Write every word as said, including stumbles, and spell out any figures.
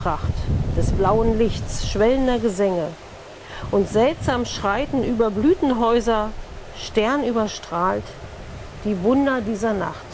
Pracht des blauen Lichts, schwellender Gesänge und seltsam schreiten über Blütenhäuser, sternüberstrahlt, die Wunder dieser Nacht.